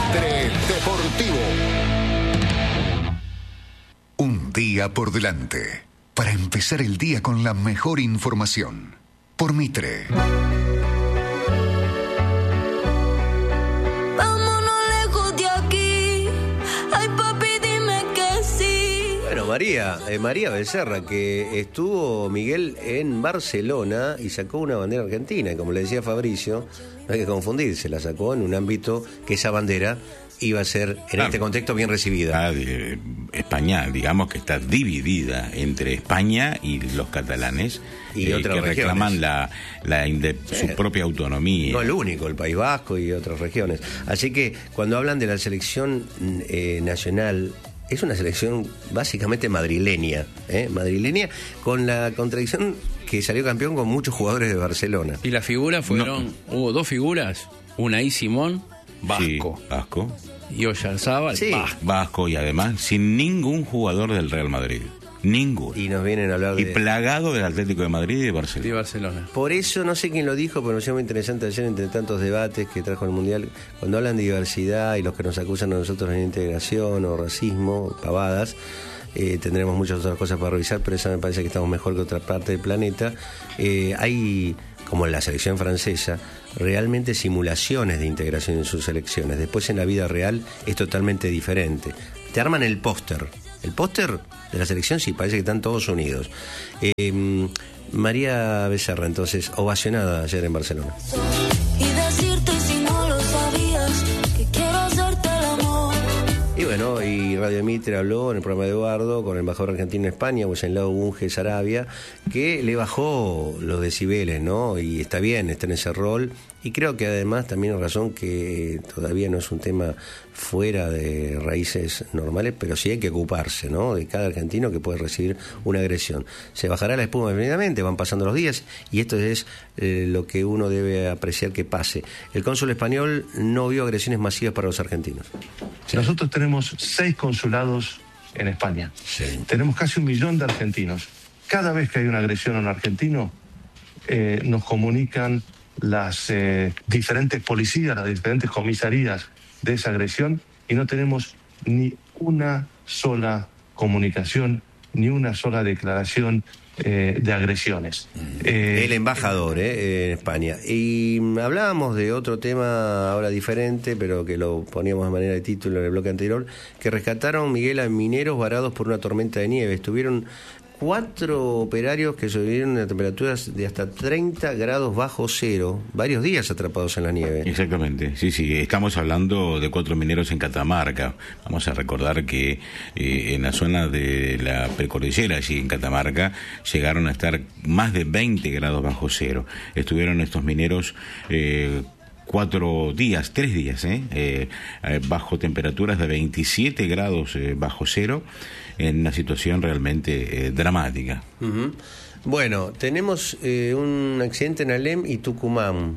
Mitre Deportivo. Un día por delante, para empezar el día con la mejor información. Por Mitre. Vámonos lejos de aquí. Ay, papi, dime que sí. Bueno, María Becerra, que estuvo, Miguel, en Barcelona y sacó una bandera argentina. Y como le decía Fabricio, no hay que confundirse, la sacó en un ámbito que esa bandera iba a ser, en este contexto, bien recibida. España, digamos que está dividida entre España y los catalanes, y otras que regiones reclaman su propia autonomía. No el único, el País Vasco y otras regiones. Así que cuando hablan de la selección nacional, es una selección básicamente madrileña, madrileña, con la contradicción que salió campeón con muchos jugadores de Barcelona. Y las figuras hubo dos figuras, Unai Simón, vasco. Sí, vasco. Y Oyarzábal, vasco, y además sin ningún jugador del Real Madrid. Ninguno. Y nos vienen a hablar y plagado del Atlético de Madrid y de Barcelona. Por eso, no sé quién lo dijo, pero me pareció muy interesante ayer, entre tantos debates que trajo el Mundial, cuando hablan de diversidad y los que nos acusan a nosotros de integración o racismo, pavadas. Tendremos muchas otras cosas para revisar, pero esa me parece que estamos mejor que otra parte del planeta. Hay, como en la selección francesa, realmente simulaciones de integración en sus selecciones. Después, en la vida real, es totalmente diferente. Te arman el póster. El póster de la selección, sí, parece que están todos unidos. María Becerra, entonces, ovacionada ayer en Barcelona. Y decirte, si no lo sabías, que quiero hacerte el amor. Y bueno, y Radio Mitre habló en el programa de Eduardo con el embajador argentino en España, Wenceslao Bunge Sarabia, que le bajó los decibeles, ¿no? Y está bien, está en ese rol. Y creo que además también hay razón que todavía no es un tema fuera de raíces normales, pero sí hay que ocuparse, ¿no? De cada argentino que puede recibir una agresión. Se bajará la espuma inmediatamente, van pasando los días, y esto es lo que uno debe apreciar que pase. El cónsul español no vio agresiones masivas para los argentinos. Nosotros tenemos 6 consulados en España. Sí. Tenemos casi 1 millón de argentinos. Cada vez que hay una agresión a un argentino, nos comunican las diferentes policías, las diferentes comisarías de esa agresión, y no tenemos ni una sola comunicación, ni una sola declaración de agresiones. El embajador en España. Y hablábamos de otro tema ahora diferente, pero que lo poníamos de manera de título en el bloque anterior, que rescataron, Miguel, a mineros varados por una tormenta de nieve. Estuvieron 4 operarios que sobrevivieron a temperaturas de hasta 30 grados bajo cero, varios días atrapados en la nieve. Exactamente, sí, estamos hablando de 4 mineros en Catamarca. Vamos a recordar que en la zona de la precordillera, allí en Catamarca, llegaron a estar más de 20 grados bajo cero. Estuvieron estos mineros 3 días, bajo temperaturas de 27 grados bajo cero, en una situación realmente dramática. Uh-huh. Bueno, tenemos un accidente en Alem y Tucumán.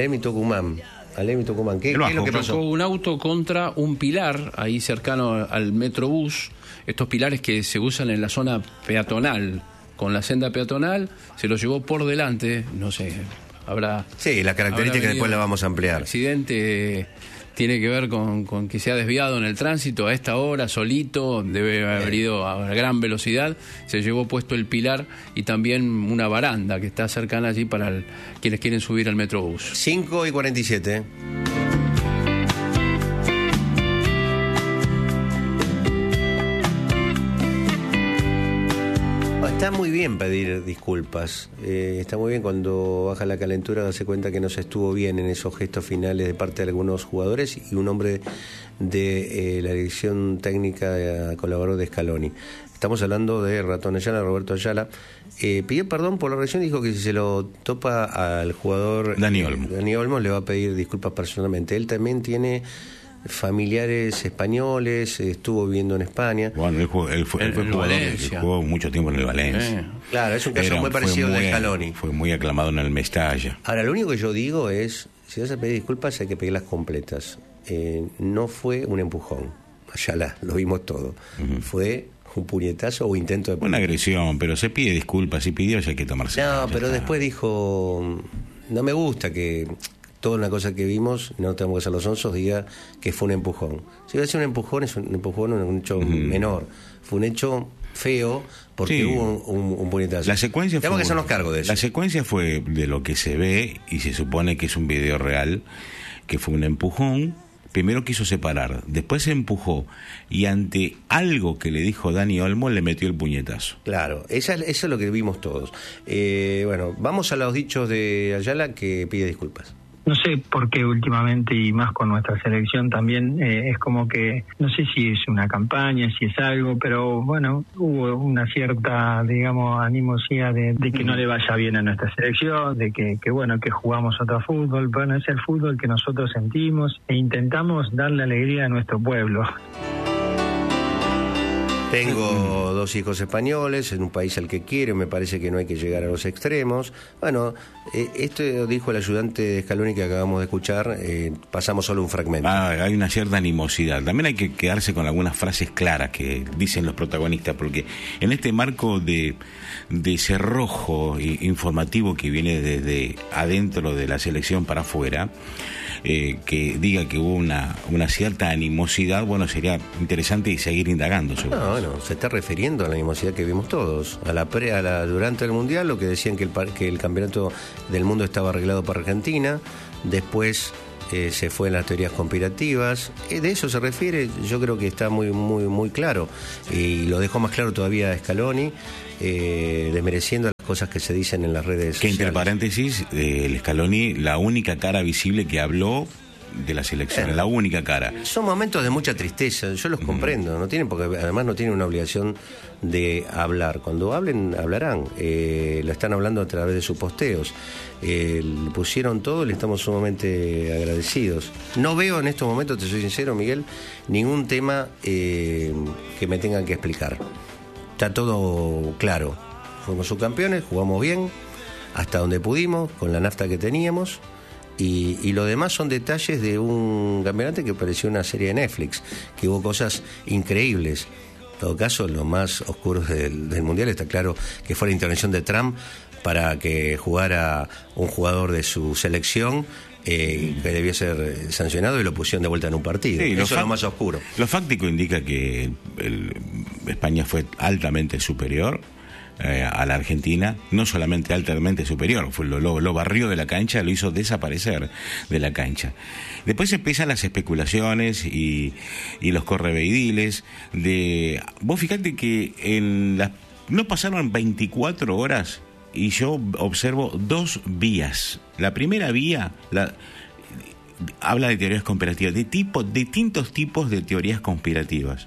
¿Qué es lo que pasó? Chocó un auto contra un pilar ahí cercano al Metrobús. Estos pilares que se usan en la zona peatonal, con la senda peatonal, se lo llevó por delante, no sé, habrá... Sí, la característica después la vamos a ampliar. El accidente tiene que ver con que se ha desviado en el tránsito a esta hora, solito, debe haber ido a gran velocidad, se llevó puesto el pilar y también una baranda que está cercana allí para quienes quieren subir al Metrobús. 5:47. Está muy bien pedir disculpas, está muy bien cuando baja la calentura darse cuenta que no se estuvo bien en esos gestos finales de parte de algunos jugadores, y un hombre de la dirección técnica colaborador de Scaloni. Estamos hablando de Ratón Ayala, Roberto Ayala. Pidió perdón por la agresión, dijo que si se lo topa al jugador Dani Olmo le va a pedir disculpas personalmente. Él también tiene familiares españoles, estuvo viviendo en España. Bueno, él fue jugador, jugó mucho tiempo en el Valencia. Claro, es un caso muy parecido de Scaloni. Fue muy aclamado en el Mestalla. Ahora, lo único que yo digo es, si vas a pedir disculpas hay que pedirlas completas. No fue un empujón, Ayala, lo vimos todo. Uh-huh. Fue un puñetazo o intento de... Una agresión, pero se pide disculpas, si pidió ya hay que tomarse. No, pero después dijo, no me gusta que toda una cosa que vimos, no tenemos que ser los onzos, diga que fue un empujón. Si va a ser un empujón, es un empujón, un hecho menor. Fue un hecho feo porque hubo un puñetazo. La secuencia tenemos que hacernos cargo de eso. La secuencia fue de lo que se ve, y se supone que es un video real, que fue un empujón. Primero quiso separar, después se empujó, y ante algo que le dijo Dani Olmo le metió el puñetazo. Claro, eso es lo que vimos todos. Bueno, vamos a los dichos de Ayala, que pide disculpas. No sé por qué últimamente, y más con nuestra selección también, es como que, no sé si es una campaña, si es algo, pero bueno, hubo una cierta, digamos, animosidad de que no le vaya bien a nuestra selección, de que bueno, que jugamos otro fútbol. Bueno, es el fútbol que nosotros sentimos e intentamos darle alegría a nuestro pueblo. Tengo 2 hijos españoles, en un país al que quiero, me parece que no hay que llegar a los extremos. Bueno, esto dijo el ayudante de Scaloni que acabamos de escuchar, pasamos solo un fragmento. Hay una cierta animosidad. También hay que quedarse con algunas frases claras que dicen los protagonistas, porque en este marco de cerrojo informativo que viene desde adentro de la selección para afuera, que diga que hubo una cierta animosidad, bueno, sería interesante seguir indagando sobre eso. Bueno, se está refiriendo a la animosidad que vimos todos, durante el Mundial, lo que decían que el campeonato del mundo estaba arreglado para Argentina, después se fue en las teorías conspirativas, de eso se refiere. Yo creo que está muy, muy, muy claro, y lo dejó más claro todavía Scaloni, desmereciendo las cosas que se dicen en las redes sociales. Que entre paréntesis, el Scaloni, la única cara visible que habló de la selección, la única cara. Son momentos de mucha tristeza, yo los comprendo, no tienen, porque además no tienen una obligación de hablar. Cuando hablen, hablarán, lo están hablando a través de sus posteos. Le pusieron todo, le estamos sumamente agradecidos. No veo en estos momentos, te soy sincero, Miguel, ningún tema que me tengan que explicar. Está todo claro. Fuimos subcampeones, jugamos bien, hasta donde pudimos, con la nafta que teníamos, y lo demás son detalles de un campeonato que pareció una serie de Netflix, que hubo cosas increíbles. En todo caso, lo más oscuro del Mundial está claro que fue la intervención de Trump para que jugara un jugador de su selección, que debió ser sancionado, y lo pusieron de vuelta en un partido. Sí, eso es lo más oscuro. Lo fáctico indica que España fue altamente superior a la Argentina, no solamente altamente superior, lo barrió de la cancha, lo hizo desaparecer de la cancha. Después empiezan las especulaciones y los correveidiles vos fíjate que no pasaron 24 horas y yo observo 2 vías. La primera vía habla de teorías conspirativas, de distintos tipos de teorías conspirativas.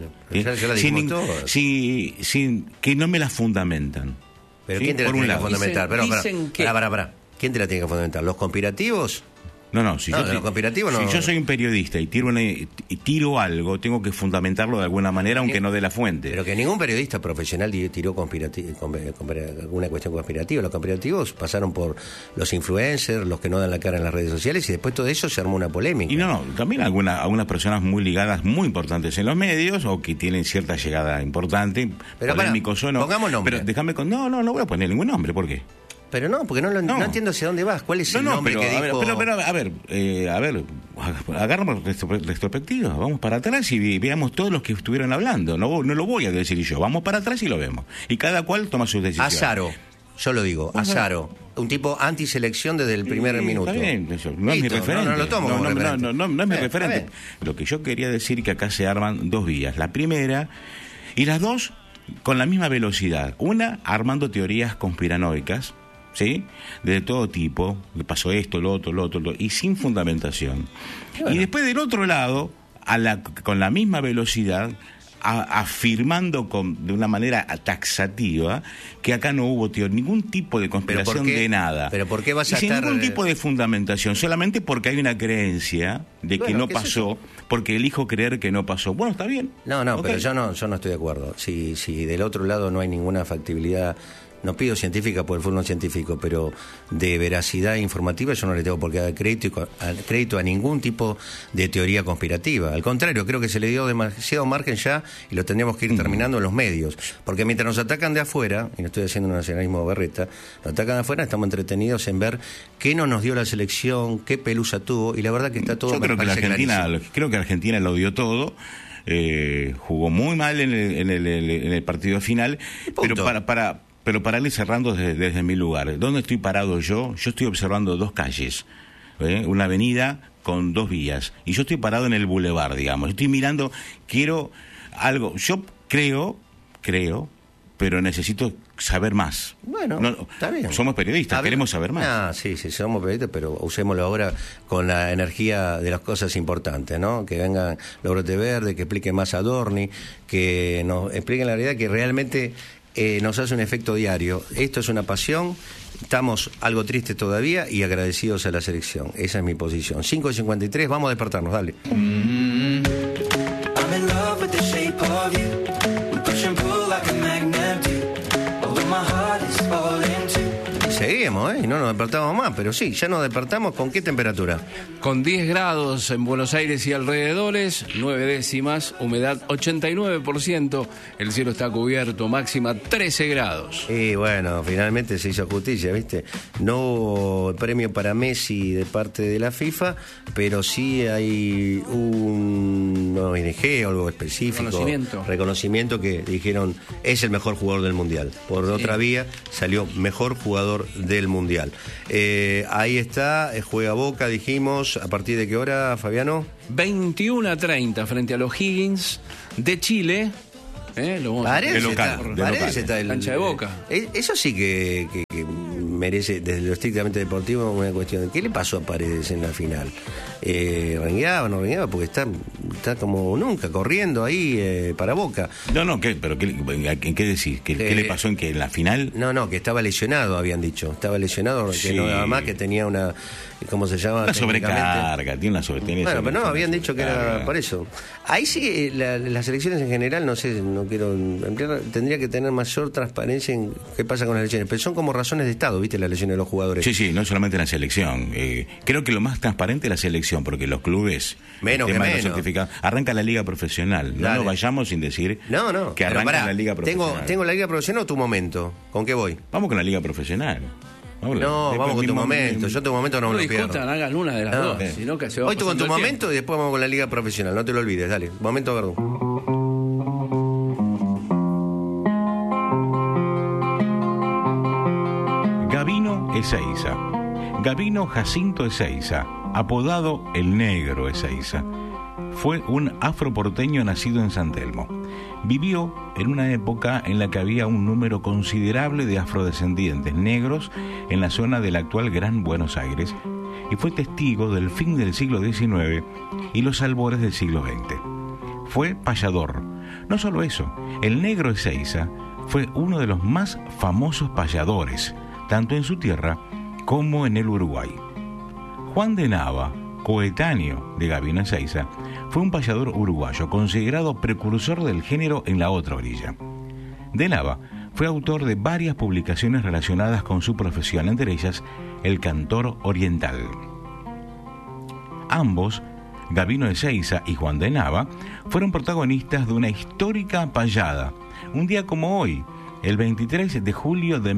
Sin que no me las fundamentan. ¿Pero quién te la tiene que fundamentar? Pará. ¿Quién te la tiene que fundamentar? ¿Los conspirativos? No, yo soy un periodista y tiro algo, tengo que fundamentarlo de alguna manera, aunque no de la fuente. Pero que ningún periodista profesional tiró alguna cuestión conspirativa. Los conspirativos pasaron por los influencers, los que no dan la cara en las redes sociales, y después todo eso se armó una polémica. Y también algunas personas muy ligadas, muy importantes en los medios, o que tienen cierta llegada importante, pero polémicos o no. Pongamos nombre. Pero déjame no voy a poner ningún nombre, ¿por qué? Pero porque no entiendo hacia dónde vas. ¿Cuál es el nombre que dijo? A ver, agarramos retrospectiva, vamos para atrás y veamos todos los que estuvieron hablando. No lo voy a decir yo, vamos para atrás y lo vemos. Y cada cual toma sus decisiones. Azaro, yo lo digo, Azaro, un tipo antiselección desde el primer minuto. Está bien, eso no es mi referente. No lo tomo como referente. No es mi referente. Lo que yo quería decir es que acá se arman 2 vías. La primera, y las 2 con la misma velocidad. Una, armando teorías conspiranoicas, ¿sí? De todo tipo, le pasó esto, lo otro, y sin fundamentación. Bueno. Y después del otro lado, con la misma velocidad, afirmando de una manera taxativa que acá no hubo ningún tipo de conspiración de nada. ¿Pero por qué vas a sin ningún tipo de fundamentación, solamente porque hay una creencia de que no pasó, porque elijo creer que no pasó. Bueno, está bien. No, okay. Pero yo no estoy de acuerdo. Si del otro lado no hay ninguna factibilidad no pido científica porque el fútbol no es científico, pero de veracidad informativa yo no le tengo por qué dar crédito a ningún tipo de teoría conspirativa. Al contrario, creo que se le dio demasiado margen ya y lo tendríamos que ir terminando en los medios. Porque mientras nos atacan de afuera, y no estoy haciendo un nacionalismo berreta, nos atacan de afuera, estamos entretenidos en ver qué no nos dio la selección, qué pelusa tuvo, y la verdad que está todo... Yo creo que Argentina lo dio todo. Jugó muy mal en el partido final, pero para ir cerrando desde mi lugar, ¿dónde estoy parado yo? Yo estoy observando dos calles, una avenida con dos vías, y yo estoy parado en el bulevar, digamos. Estoy mirando, quiero algo, yo creo, pero necesito saber más. Bueno, está bien. Somos periodistas, queremos saber más. Sí, somos periodistas, pero usémoslo ahora con la energía de las cosas importantes, ¿no? Que vengan los brotes verdes, que expliquen más a Dorni, que nos expliquen la realidad que realmente nos hace un efecto diario. Esto es una pasión, estamos algo tristes todavía y agradecidos a la selección. Esa es mi posición. 5:53, vamos a despertarnos, dale. I'm in love with the shape of you. We push and pull like a magnet do. Although my heart is falling too. Seguimos, y no nos despertamos más, pero sí, ya nos despertamos. ¿Con qué temperatura? Con 10 grados en Buenos Aires y alrededores, 9 décimas, humedad 89%, el cielo está cubierto, máxima 13 grados. Y bueno, finalmente se hizo justicia, ¿viste? No hubo premio para Messi de parte de la FIFA, pero sí hay un ONG o algo específico. Reconocimiento que dijeron es el mejor jugador del Mundial. Por otra vía, salió mejor jugador del Mundial. Ahí está, juega Boca, dijimos. ¿A partir de qué hora, Fabiano? 21:30 frente a los Higgins de Chile. Parece está en cancha de Boca. Eso sí que merece, desde lo estrictamente deportivo, una cuestión. ¿Qué le pasó a Paredes en la final? ¿Rengueaba o no rengueaba? Porque está como nunca, corriendo ahí para Boca. ¿Pero qué decís? ¿Qué le pasó en la final? No, que estaba lesionado, habían dicho. Estaba lesionado, que no nada más, que tenía una... ¿Cómo se llama? Una sobrecarga, tiene una sobrecarga. Bueno, pero no, habían dicho que era por eso. Ahí sí, las elecciones en general, no sé, no quiero... Tendría que tener mayor transparencia en qué pasa con las elecciones. Pero son como razones de Estado, ¿viste? Las elecciones de los jugadores. Sí, no solamente la selección. Creo que lo más transparente es la selección, porque los clubes... Menos que menos. Arranca la liga profesional. No nos vayamos sin decir que arranca la liga profesional. ¿Tengo la liga profesional o tu momento? ¿Con qué voy? Vamos con la liga profesional. Vamos con tu momento. Yo tu momento no me lo pierdo. Hagan una de las dos. Sino que se va. Hoy tú con tu momento y después vamos con la liga profesional. No te lo olvides, dale. Momento, Verdú. Gabino Ezeiza. Gabino Jacinto Ezeiza, apodado El Negro Ezeiza, fue un afroporteño nacido en San Telmo. Vivió en una época en la que había un número considerable de afrodescendientes negros en la zona del actual Gran Buenos Aires y fue testigo del fin del siglo XIX y los albores del siglo XX. Fue payador. No solo eso, el Negro Ezeiza fue uno de los más famosos payadores, tanto en su tierra como en el Uruguay. Juan de Nava, coetáneo de Gabino Ezeiza, fue un payador uruguayo considerado precursor del género en la otra orilla. De Nava fue autor de varias publicaciones relacionadas con su profesión, entre ellas El Cantor Oriental. Ambos, Gabino Ezeiza y Juan de Nava, fueron protagonistas de una histórica payada, un día como hoy, el 23 de julio de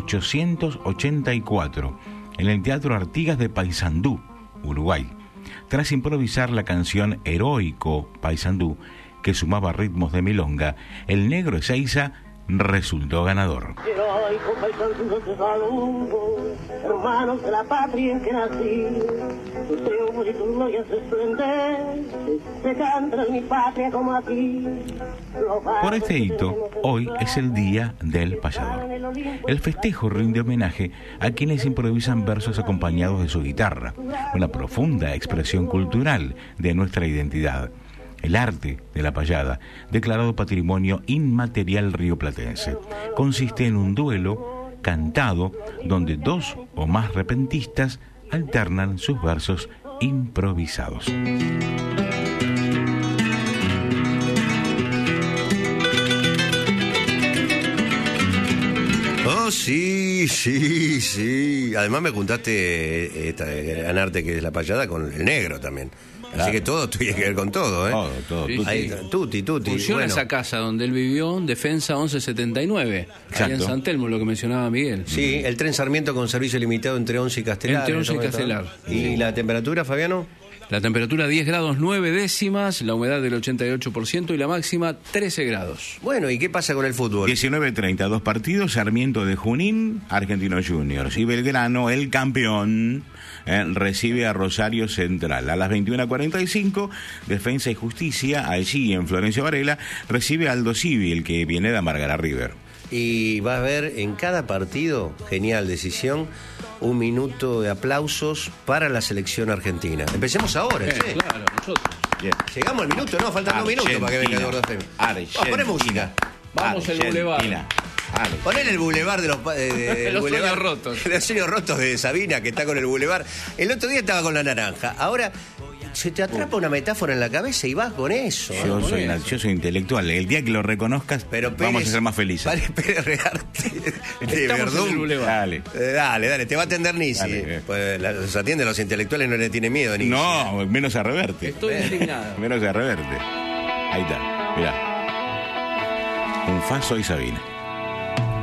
1884, en el Teatro Artigas de Paysandú, Uruguay, tras improvisar la canción Heroico Paysandú, que sumaba ritmos de milonga. El Negro Ezeiza resultó ganador. Heroico Paysandú, te saludo, hermanos de la patria en que nací. Tus triunfos y tus glorias resplandentes se cantan en mi patria como aquí. Por este hito, hoy es el Día del Payador. El festejo rinde homenaje a quienes improvisan versos acompañados de su guitarra, una profunda expresión cultural de nuestra identidad. El arte de la payada, declarado Patrimonio Inmaterial rioplatense, consiste en un duelo cantado donde dos o más repentistas alternan sus versos improvisados. Sí. Además me juntaste ganarte que es la payada con el negro también. Claro. Así que todo tiene que ver con todo, ¿eh? Todo. Sí, Ahí, tutti. Funciona esa casa donde él vivió, Defensa 1179, ahí en San Telmo, lo que mencionaba Miguel. Sí, el tren Sarmiento con servicio limitado entre 11 y Castelar. Entre 11 y Castelar. ¿Y la temperatura, Fabiano? La temperatura 10 grados 9 décimas, la humedad del 88% y la máxima 13 grados. Bueno, ¿y qué pasa con el fútbol? 19:30, 2 partidos, Sarmiento de Junín, Argentinos Juniors. Y Belgrano, el campeón, recibe a Rosario Central. A las 21:45, Defensa y Justicia, allí en Florencio Varela, recibe a Aldo Civi, el que viene de amargar a River. Y va a haber en cada partido, genial decisión, 1 minuto de aplausos para la selección argentina. Empecemos ahora, ¿sí? Claro, nosotros. Bien. Llegamos al minuto, ¿no? Faltan 2 minutos para que venga Eduardo Femio. Poné música. Vamos al bulevar. Poner el bulevar de los Los sueños rotos. Los sueños rotos de Sabina, que está con el bulevar. El otro día estaba con la naranja. Ahora se te atrapa una metáfora en la cabeza y vas con eso. Yo soy intelectual. El día que lo reconozcas, pero Pérez, vamos a ser más felices. Pérez Regarte de Estamos en el bulevar. Dale, te va a atender Nisi. Pues los atiende los intelectuales, no le tiene miedo Nisi. No, menos a Reverte. Estoy indignado. Menos a Reverte. Ahí está, mirá. Un fa soy Sabina.